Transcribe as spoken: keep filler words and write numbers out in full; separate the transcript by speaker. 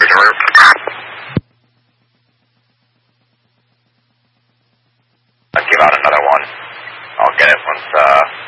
Speaker 1: the roof. I'll give out another one. I'll get it once, uh...